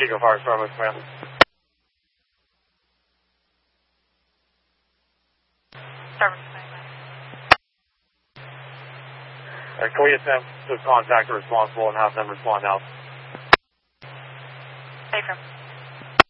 Chico Fire Department, ma'am. Can we attempt to contact the responsible and have them respond out? Affirmative.